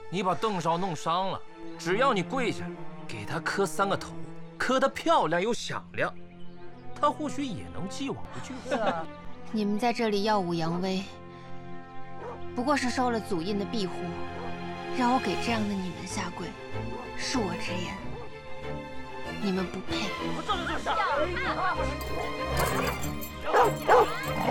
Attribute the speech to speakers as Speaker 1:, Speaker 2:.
Speaker 1: 你把邓少弄伤了，只要你跪下，给他磕3个头，磕得漂亮又响亮，他或许也能既往不咎。
Speaker 2: 你们在这里耀武扬威，不过是受了祖印的庇护，让我给这样的你们下跪。恕我直言，你们不配。